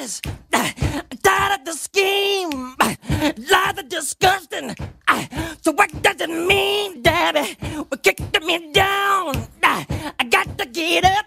lies. Tired of the scheme. Lies are disgusting. So what does it mean, Daddy? We're kicking me down. I got to get up.